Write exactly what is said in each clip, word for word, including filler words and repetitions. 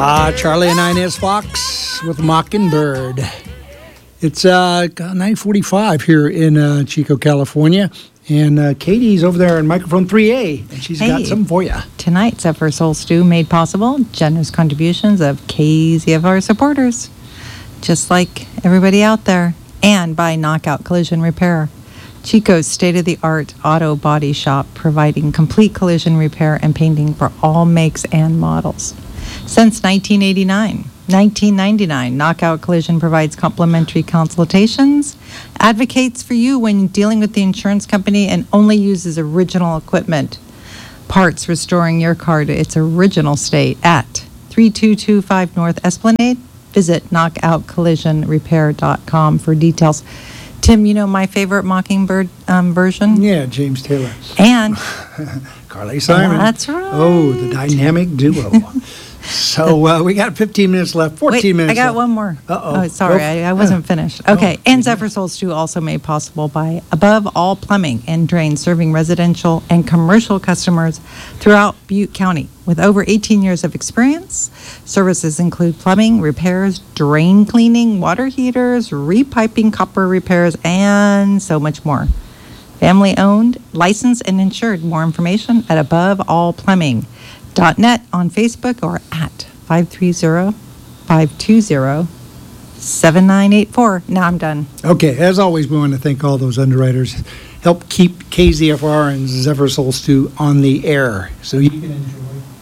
Ah, Charlie and Inez Fox with Mockingbird. It's uh, nine forty-five here in uh, Chico, California. And uh, Katie's over there on microphone three A, and she's hey, got something for you. Tonight's Zephyr Soul Stew made possible generous contributions of K Z F R supporters, just like everybody out there, and by Knockout Collision Repair, Chico's state-of-the-art auto body shop, providing complete collision repair and painting for all makes and models. Since nineteen eighty-nine, nineteen ninety-nine, Knockout Collision provides complimentary consultations, advocates for you when dealing with the insurance company, and only uses original equipment, parts restoring your car to its original state at three two two five North Esplanade. Visit knockout collision repair dot com for details. Tim, you know my favorite Mockingbird um, version? Yeah, James Taylor. And Carly Simon. That's right. Oh, the dynamic duo. So uh, we got fifteen minutes left, fourteen Wait, minutes I got left. one more. Uh-oh. Oh, sorry, I, I wasn't finished. Okay, Oh, and Zephyr Soul Stew also made possible by Above All Plumbing and Drain, serving residential and commercial customers throughout Butte County. With over eighteen years of experience, services include plumbing, repairs, drain cleaning, water heaters, repiping, copper repairs, and so much more. Family owned, licensed, and insured. More information at above all plumbing dot net on Facebook or at five three zero, five two zero, seven nine eight four. Now I'm done. Okay, as always, we want to thank all those underwriters. Help keep K Z F R and Zephyr Soul Stew on the air so you can enjoy.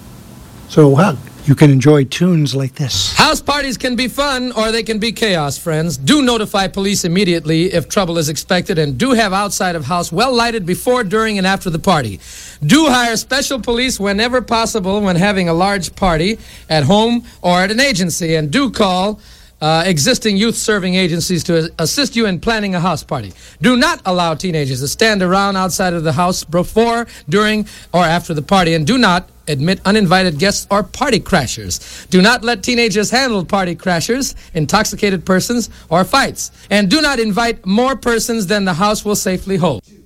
So wow, you can enjoy tunes like this. House parties can be fun or they can be chaos, friends. Do notify police immediately if trouble is expected, and do have outside of house well lighted before, during, and after the party. Do hire special police whenever possible when having a large party at home or at an agency, and do call Uh, existing youth-serving agencies to assist you in planning a house party. Do not allow teenagers to stand around outside of the house before, during, or after the party, and do not admit uninvited guests or party crashers. Do not let teenagers handle party crashers, intoxicated persons, or fights. And do not invite more persons than the house will safely hold.